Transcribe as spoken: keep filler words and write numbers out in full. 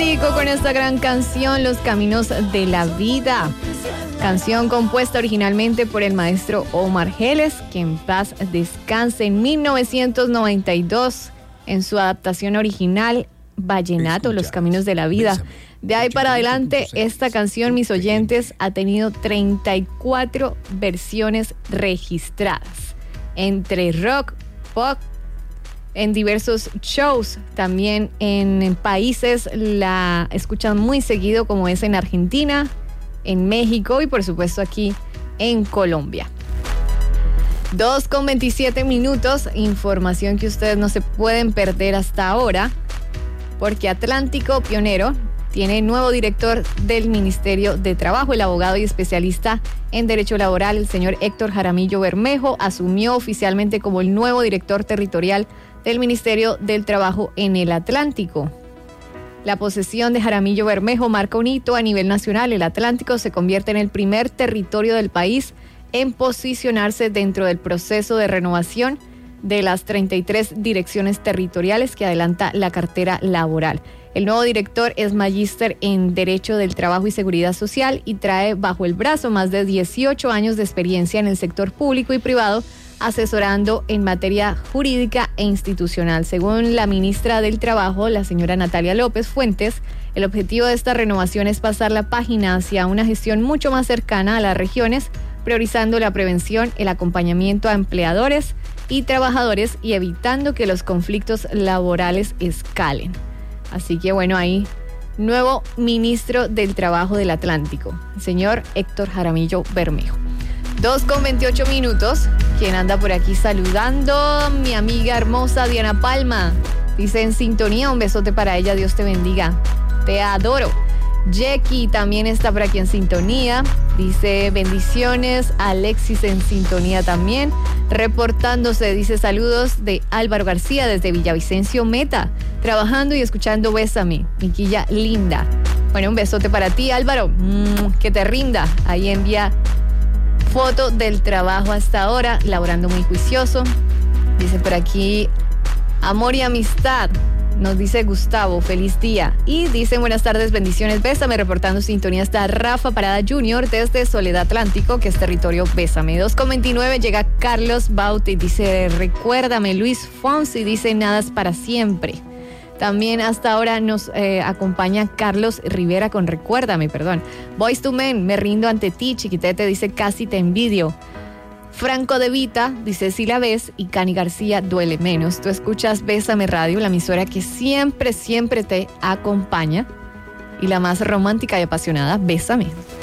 Atlántico con esta gran canción, Los Caminos de la Vida. Canción compuesta originalmente por el maestro Omar Geles, que en paz descanse, en mil novecientos noventa y dos, en su adaptación original, Vallenato, Escucha, Los Caminos de la Vida. Bésame. De ahí para adelante, esta canción, mis oyentes, ha tenido treinta y cuatro versiones registradas, entre rock, pop, en diversos shows. También en países la escuchan muy seguido, como es en Argentina, en México y por supuesto aquí en Colombia. dos con veintisiete minutos, información que ustedes no se pueden perder hasta ahora, porque Atlántico Pionero tiene nuevo director del Ministerio de Trabajo. El abogado y especialista en Derecho Laboral, el señor Héctor Jaramillo Bermejo, asumió oficialmente como el nuevo director territorial del Ministerio del Trabajo en el Atlántico. La posesión de Jaramillo Bermejo marca un hito a nivel nacional. El Atlántico se convierte en el primer territorio del país en posicionarse dentro del proceso de renovación de las treinta y tres direcciones territoriales que adelanta la cartera laboral. El nuevo director es magíster en Derecho del Trabajo y Seguridad Social y trae bajo el brazo más de dieciocho años de experiencia en el sector público y privado, asesorando en materia jurídica e institucional. Según la ministra del Trabajo, la señora Natalia López Fuentes, el objetivo de esta renovación es pasar la página hacia una gestión mucho más cercana a las regiones, priorizando la prevención, el acompañamiento a empleadores y trabajadores y evitando que los conflictos laborales escalen. Así que bueno, ahí, nuevo ministro del Trabajo del Atlántico, el señor Héctor Jaramillo Bermejo. dos con veintiocho minutos. ¿Quién anda por aquí saludando? Mi amiga hermosa Diana Palma. Dice en sintonía, un besote para ella, Dios te bendiga. Te adoro. Jackie también está por aquí en sintonía. Dice bendiciones. Alexis en sintonía también. Reportándose, dice saludos de Álvaro García desde Villavicencio Meta. Trabajando y escuchando Bésame, Miquilla linda. Bueno, un besote para ti, Álvaro. Mm, que te rinda. Ahí envía foto del trabajo hasta ahora, laborando muy juicioso. Dice por aquí, amor y amistad. Nos dice Gustavo, feliz día. Y dice buenas tardes, bendiciones, Bésame. Reportando sintonía está Rafa Parada Junior desde Soledad Atlántico, que es territorio Bésame. dos con veintinueve llega Carlos Bauti, dice recuérdame. Luis Fonsi dice nada es para siempre. También hasta ahora nos eh, acompaña Carlos Rivera con Recuérdame, perdón. Boys to Men, me rindo ante ti, chiquitete, dice casi te envidio. Franco De Vita dice si la ves y Cani García duele menos. Tú escuchas Bésame Radio, la emisora que siempre, siempre te acompaña y la más romántica y apasionada, Bésame.